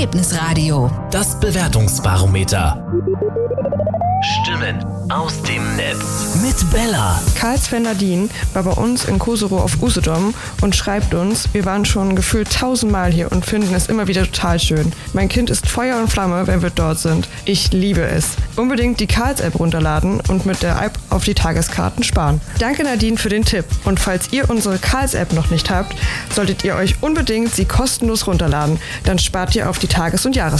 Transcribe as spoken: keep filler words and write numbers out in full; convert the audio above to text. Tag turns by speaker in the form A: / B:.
A: Erlebnisradio.
B: Das Bewertungsbarometer. Stimmen aus dem Netz mit Bella.
C: Karl-Sven Nadine war bei uns in Koserow auf Usedom und schreibt uns, wir waren schon gefühlt tausendmal hier und finden es immer wieder total schön. Mein Kind ist Feuer und Flamme, wenn wir dort sind. Ich liebe es. Unbedingt die Karls-App runterladen und mit der App auf die Tageskarten sparen. Danke Nadine für den Tipp. Und falls ihr unsere Karls-App noch nicht habt, solltet ihr euch unbedingt sie kostenlos runterladen. Dann spart ihr auf die Tages- und Jahreskarten.